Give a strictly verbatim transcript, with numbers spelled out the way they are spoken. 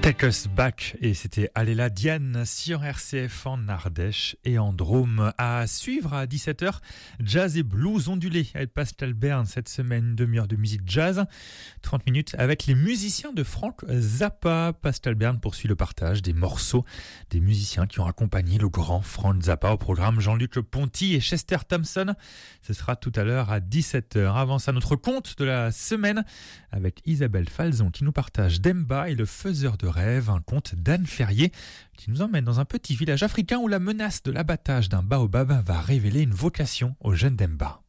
Take Us Back, et c'était Aléla Diane sur R C F en Ardèche et en Drôme. À suivre à dix-sept heures, jazz et blues ondulé avec Pascal Berne cette semaine, une demi-heure de musique jazz, trente minutes avec les musiciens de Frank Zappa. Pascal Berne poursuit le partage des morceaux des musiciens qui ont accompagné le grand Frank Zappa. Au programme, Jean-Luc Ponty et Chester Thompson. Ce sera tout à l'heure à dix-sept heures. Avant ça, notre conte de la semaine avec Isabelle Falzon qui nous partage Demba et le faiseur de rêve, un conte d'Anne Ferrier qui nous emmène dans un petit village africain où la menace de l'abattage d'un baobab va révéler une vocation au jeune Demba.